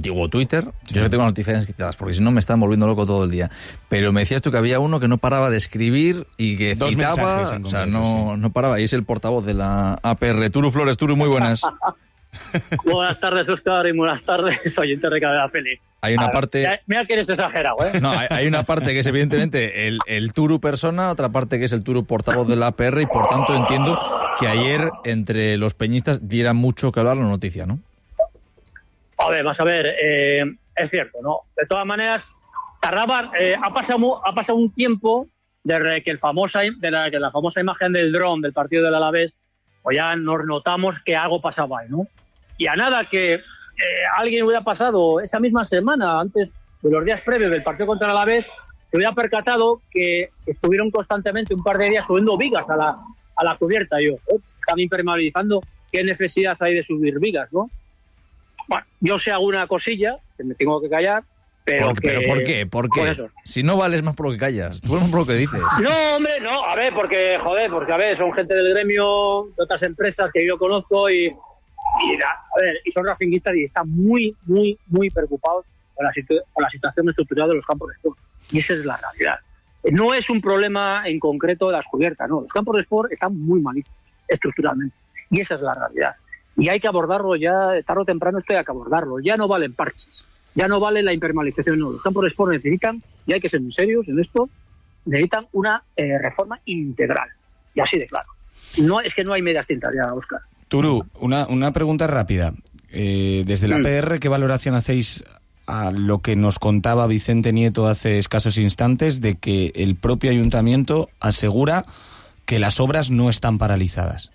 antiguo Twitter, yo que tengo las notificaciones quitadas, porque si no me están volviendo loco todo el día. Pero me decías tú que había uno que no paraba de escribir y que Dos citaba, mensajes en o sea, concreto, no paraba, y es el portavoz de la APR. Turu Flores, Turu, muy buenas. Buenas tardes, Óscar, y buenas tardes, oyente de Cadena Feliz. Hay una parte... Mira que eres exagerado, ¿eh? No, hay una parte que es evidentemente el Turu persona, otra parte que es el Turu portavoz de la APR, y por tanto entiendo que ayer entre los peñistas diera mucho que hablar la noticia, ¿no? A ver, vas a ver, es cierto, ¿no? De todas maneras, tardaban, ha pasado un tiempo desde que la famosa imagen del dron del partido del Alavés, pues ya nos notamos que algo pasaba ahí, ¿no? Y a nada que alguien hubiera pasado esa misma semana, antes de los días previos del partido contra el Alavés, se hubiera percatado que estuvieron constantemente un par de días subiendo vigas a la cubierta. Yo, están impermeabilizando, ¿qué necesidad hay de subir vigas, no? Bueno, yo sé alguna cosilla, que me tengo que callar, pero ¿Por qué? ¿Por qué? Eso. Si no vales más por lo que callas, tú vales más por lo que dices. No, hombre, no, a ver, porque a ver, son gente del gremio, de otras empresas que yo conozco y son racinguistas y están muy, muy, muy preocupados con la situación estructural de los campos de sport. Y esa es la realidad. No es un problema en concreto de las cubiertas, no. Los campos de sport están muy malitos estructuralmente. Y esa es la realidad. Y hay que abordarlo ya, tarde o temprano esto hay que abordarlo. Ya no valen parches, ya no vale la impermeabilización, no. Los campos de sport necesitan, y hay que ser muy serios en esto, necesitan una reforma integral. Y así de claro. No, es que no hay medias tintas ya, Óscar. Turu, una pregunta rápida. Desde la PR, ¿qué valoración hacéis a lo que nos contaba Vicente Nieto hace escasos instantes de que el propio ayuntamiento asegura que las obras no están paralizadas?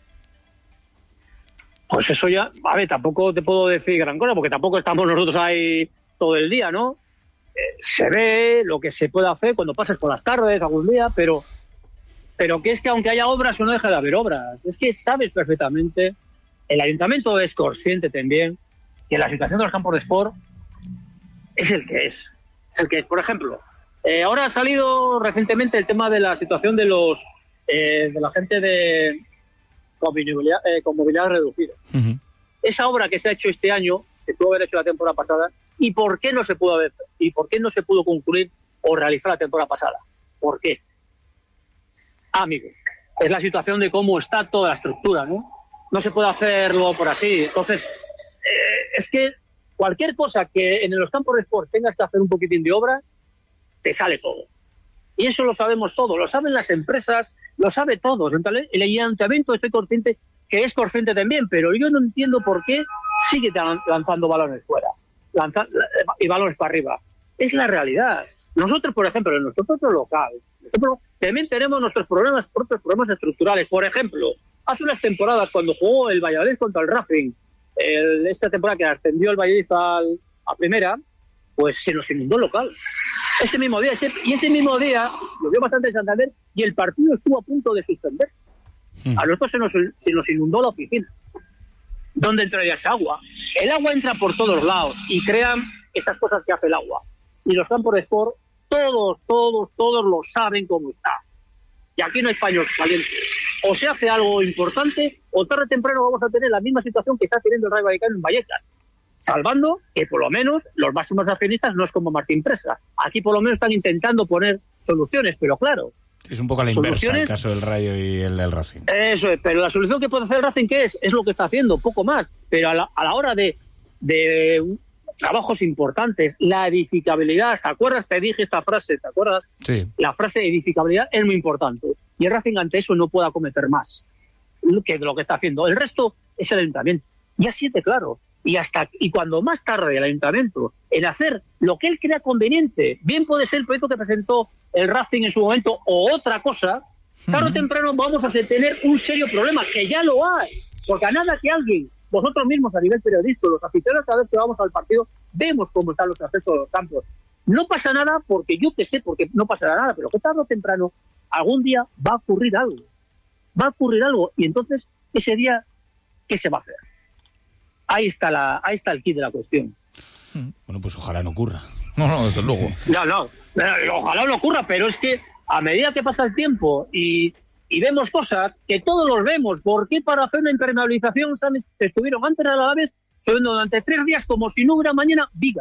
Pues eso ya, a ver, tampoco te puedo decir gran cosa, porque tampoco estamos nosotros ahí todo el día, ¿no? Se ve lo que se puede hacer cuando pases por las tardes, algún día, pero que es que aunque haya obras, no deja de haber obras. Es que sabes perfectamente, el ayuntamiento es consciente también que la situación de los campos de sport es el que es. Es el que es. Por ejemplo, ahora ha salido recientemente el tema de la situación de la gente con movilidad reducida. Uh-huh. Esa obra que se ha hecho este año se pudo haber hecho la temporada pasada. ¿Y por qué no se pudo concluir o realizar la temporada pasada? ¿Por qué? Amigo, es la situación de cómo está toda la estructura, ¿no? No se puede hacerlo por así. Entonces, es que cualquier cosa que en los campos de sport tengas que hacer un poquitín de obra, te sale todo. Y eso lo sabemos todos, lo saben las empresas, lo sabe todos. Entonces, el ayuntamiento estoy consciente que es consciente también, pero yo no entiendo por qué sigue lanzando balones fuera y balones para arriba. Es la realidad. Nosotros, por ejemplo, en nuestro propio local, también tenemos nuestros propios problemas estructurales. Por ejemplo, hace unas temporadas cuando jugó el Valladolid contra el Racing, esta temporada que ascendió el Valladolid a primera, pues se nos inundó el local. Ese mismo día lo vio bastante en Santander y el partido estuvo a punto de suspenderse. A nosotros se nos inundó la oficina. ¿Dónde entraría esa agua? El agua entra por todos lados y crean esas cosas que hace el agua. Y los campos de sport, todos lo saben cómo está. Y aquí no hay paños calientes. O se hace algo importante o tarde o temprano vamos a tener la misma situación que está teniendo el Rayo Vallecano en Vallecas. Salvando que por lo menos los máximos accionistas no es como Martín Presa. Aquí por lo menos están intentando poner soluciones, pero claro. Es un poco la inversa el caso del Rayo y el del Racing. Eso es, pero la solución que puede hacer el Racing, ¿qué es? Es lo que está haciendo, poco más. Pero a la hora de trabajos importantes, la edificabilidad, ¿te acuerdas? Te dije esta frase, ¿te acuerdas? Sí. La frase edificabilidad es muy importante. Y el Racing ante eso no puede acometer más que lo que está haciendo. El resto es el ayuntamiento. Y así de claro. Y cuando más tarde el ayuntamiento en hacer lo que él crea conveniente, bien puede ser el proyecto que presentó el Racing en su momento o otra cosa, tarde o temprano vamos a tener un serio problema, que ya lo hay, porque a nada que alguien, vosotros mismos a nivel periodístico, los aficionados cada vez que vamos al partido, vemos cómo están los accesos a los campos. No pasa nada porque yo que sé, porque no pasará nada, pero que tarde o temprano, algún día va a ocurrir algo, y entonces ese día, ¿qué se va a hacer? Ahí está el quid de la cuestión. Bueno, pues ojalá no ocurra. No, desde luego. No, ojalá no ocurra, pero es que a medida que pasa el tiempo y vemos cosas que todos los vemos, ¿por qué para hacer una impermeabilización se estuvieron antes a la vez subiendo durante 3 días como si no hubiera mañana vigas?